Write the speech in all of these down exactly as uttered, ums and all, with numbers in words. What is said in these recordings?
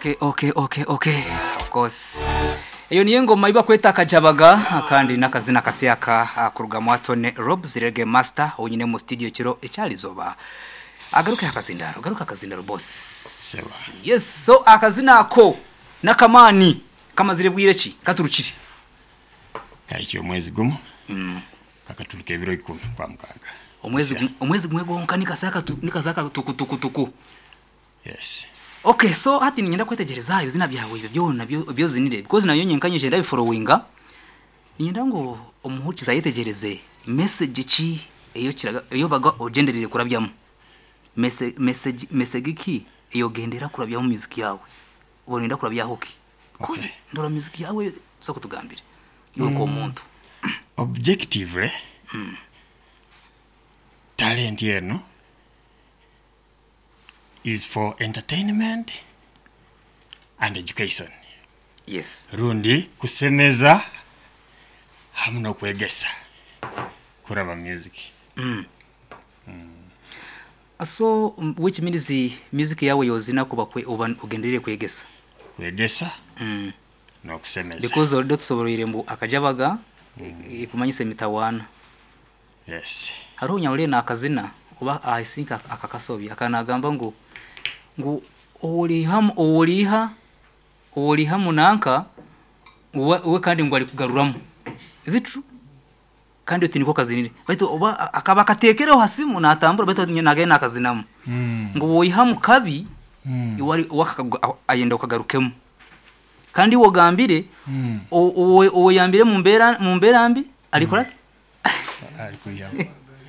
Okay, okay, okay, okay. Of course. Iyo niyo ngoma iba kweta kajabaga kandi nakazina kasiyaka kuruga Mwatone Rob Zirege Master unyine mu studio kiro icyalizoba. Agaruka akazindaro, garuka akazindaro boss. Sewa. Yes, so akazina ko nakamani kama zire bwireki katurukiri. Kaicho mwezi gumu. Mm. Kakaturuke ibiro ikumi kwa mkaga. Omwezi omwezi gumwe gonka nikasaka nikazaka tuku tuku tuku. Yes. Okay, so hati ninyenda kwetegereza izina byawe ibyo byo nabyo byo zinire because nayo nyenkanyije ndabi followinga. Ninyenda ngo omuhukiza yetegereze message ki eyo kiraga eyo baga ogenderere kurabyamo. Message message message ki eyo gendera kurabyamo music yawe. Ubonenda kurabyaho ki? Koze ndora music yawe so kutugambira. Yo ko muntu. Objectively. Mm. Talent yenu is for entertainment and education. Yes. Rundi kusemeza hamno kwegesa kuraba music. Mm. Mm. So which means the music yawe yozina kuba kwe ugenderere kwegesa. Kwegesa? Mm. No kusemeza. Because already tusoborire mbu akajabaga mm. ikumanyise mitawana. Yes. Haro nyaule na akazina kuba I think akakasobya akanagamba ngo ngo oliha oliha oliha munanka we kandi ngo ali kugaruramo. Is it true? Kandi uti niko kazinire baito oba akaba katekereho hasimu natambura baito nyinage nakazinamo mm. ngo woyiha mukabi mm. iwari ayenda ukagarukemo kandi wo gambire mm. o o yambire mu mbera mu mberambi alikora mm. alikuyamba.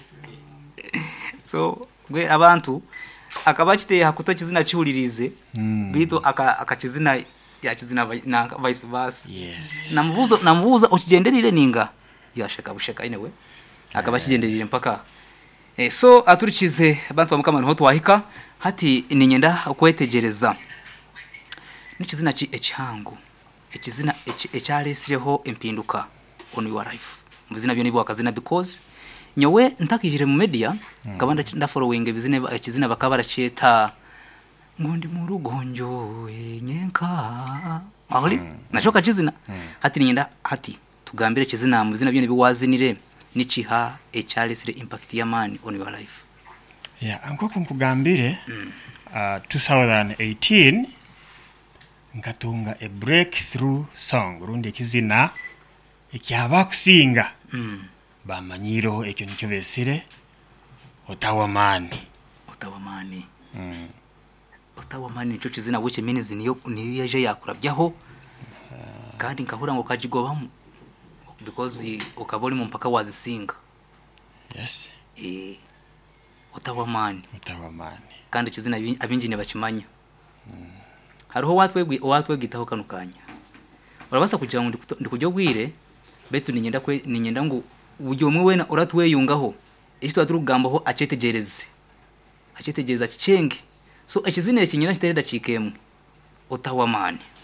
So gwe abantu akabachite hakuto kizina cyuririze mm. bito aka akakizina ya kizina na vice versa. Yes. Namubuza namubuza ukigenderire ninga yashaka bushaka inewe akabakigenderire mpaka eh so aturikize abantu bamukama nho twahika hati ninyenda kwetegereza nikizina ki ekihango ekizina ecyalesireho impinduka on your life muzina byo nibo akazina because nyowe ntakijire mu media kabanda mm. nda following bizine ekizina bakabara cyeta ngondi mu rugonjo enyenka aholi mm. nachoka kizina mm. hati ninyenda hati tugambire kizina mu bizina byo nibiwazinire nikiha ecyalesire impact ya man on your life. Yeah, anko kumkugambire mm. uh, twenty eighteen ngatunga a breakthrough song rundi kizina ikyaba kusinga mm. bamanyiro ekyo nicho besire otawamani otawamani mm. otawamani nicho kizina which means niyo niyo yaje yakurabyaho uh, kandi nkahura ngo kajigobamo because ukaboli mu mpaka wazisinga. Yes. Eh otawamani otawamani kandi kizina abinjine bakimanya mm. hariho watwe watwe gitaho kanukanya urabasa kugira ngo ndikujyo gwire betu ninyenda kwe ninyenda ngo ujyo mwe wena uratweyungaho ekitwa turugambaho acetegereze acetegereza kicenge so ekizine kinyina kitereda cikemwe otawamani